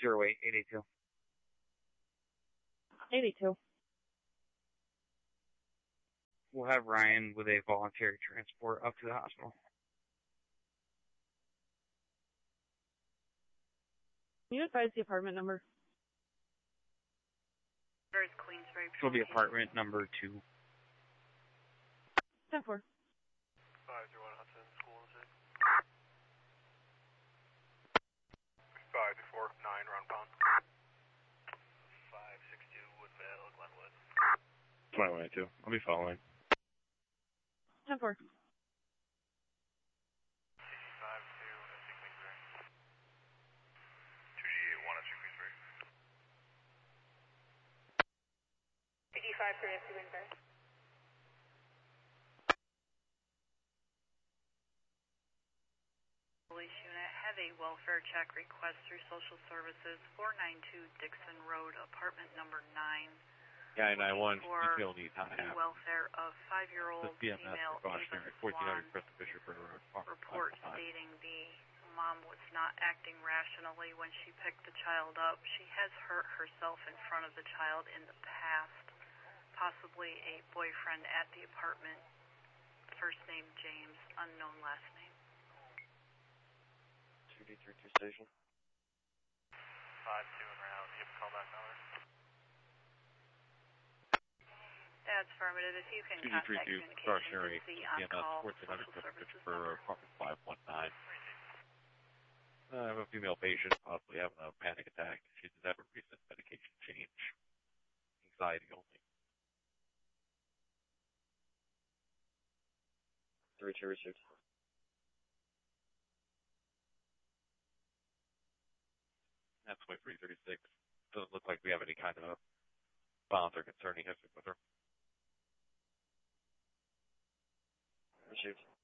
08-882. 82. We'll have Ryan with a voluntary transport up to the hospital. Can you advise the apartment number? Where's Queensbury? This will be apartment number 2. 10-4. 531 Hudson, school and 6. 549, round pound. 562, Woodvale, Glenwood. 2182. I'll be following. 10-4. 5-2, FC Queensbury. 2G81, FC Queensbury. 85 for FC Queensbury. Police unit have a welfare check request through Social Services, 492 Dixon Road, apartment number 9. Yeah, 991. For Detail needs not the happen. welfare of 5-year-old BMS female precautionary. Ava 1400 Swan. Preston Fisher for Report stating the mom was not acting rationally when she picked the child up. She has hurt herself in front of the child in the past, possibly a boyfriend at the apartment. First name James, unknown last name. 2D32 station. 5-2 and round. You have a callback number? That's affirmative. If you can contact 2D32 communications precautionary. to the BMS on-call 1400 social Preston services Fisher for number. apartment 519. I have a female patient possibly having a panic attack. She does have a recent medication change. Anxiety only. 32 received. That's way 336. Doesn't look like we have any kind of violence or concerning history with her. Received.